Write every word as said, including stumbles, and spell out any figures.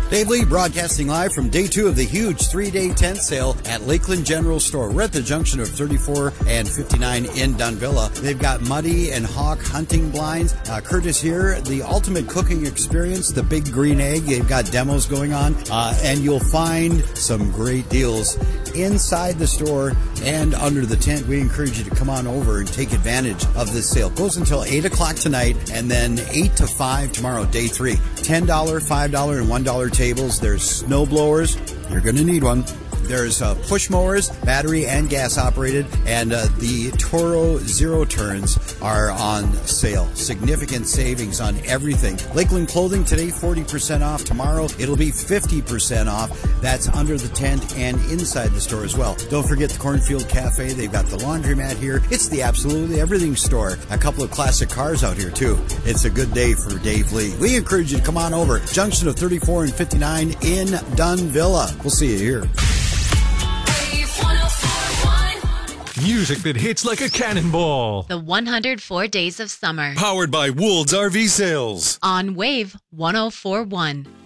Dave Lee broadcasting live from day two of the huge three-day tent sale at Lakeland General Store. We're at the junction of thirty-four and fifty-nine in Dunvilla. They've got Muddy and Hawk hunting blinds. Uh, Curtis here, the ultimate cooking experience, the Big Green Egg. They've got demos going on, uh, and you'll find some great deals inside the store and under the tent. We encourage you to come on over and take advantage of this sale. It goes until eight o'clock tonight, and then eight to five tomorrow, day three. ten dollars, five dollars, and one dollar tables. There's snow blowers. You're going to need one. There's uh, push mowers, battery and gas operated, and uh, the Toro Zero Turns are on sale. Significant savings on everything. Lakeland Clothing today, forty percent off. Tomorrow, it'll be fifty percent off. That's under the tent and inside the store as well. Don't forget the Cornfield Cafe. They've got the laundromat here. It's the absolutely everything store. A couple of classic cars out here, too. It's a good day for Dave Lee. We encourage you to come on over. Junction of thirty-four and fifty-nine in Dunvilla. We'll see you here. Music that hits like a cannonball. The one hundred four Days of Summer. Powered by Woold's R V Sales. On Wave one oh four point one.